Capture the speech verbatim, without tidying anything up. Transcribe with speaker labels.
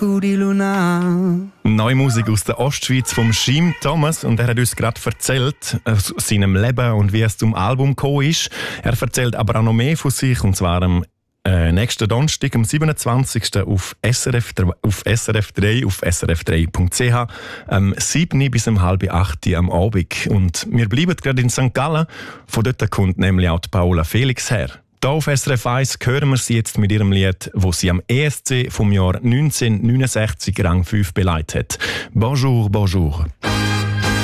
Speaker 1: Booty Luna.
Speaker 2: Neue Musik aus der Ostschweiz vom Schim Thomas, und er hat uns gerade erzählt aus seinem Leben und wie es zum Album gekommen ist. Er erzählt aber auch noch mehr von sich, und zwar am äh, nächsten Donnerstag, am siebenundzwanzigsten auf S R F, auf S R F drei, auf S R F drei Punkt C H, am sieben bis um halb acht am Abend. Und wir bleiben gerade in Sankt Gallen, von dort kommt nämlich auch die Paula Felix her. Hier auf S R F eins hören wir sie jetzt mit ihrem Lied, das sie am E S C vom Jahr neunzehnhundertneunundsechzig Rang fünf beleidigt hat. Bonjour, bonjour.